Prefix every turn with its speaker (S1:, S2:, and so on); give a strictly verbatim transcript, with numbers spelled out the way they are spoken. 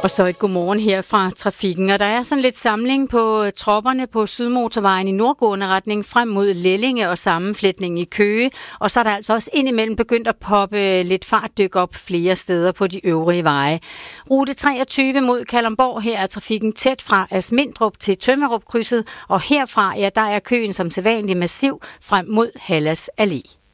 S1: Og så et godmorgen her fra trafikken. Og der er sådan lidt samling på tropperne på Sydmotorvejen i nordgående retning frem mod Lellinge og sammenflætning i Køge. Og så er der altså også indimellem begyndt at poppe lidt fartdyk op flere steder på de øvrige veje. Rute treogtyve mod Kalundborg, her er trafikken tæt fra Asmindrup til Tømmerup-krydset. Og herfra, ja, der er køen som sædvanlig massiv frem mod Hallas Allé.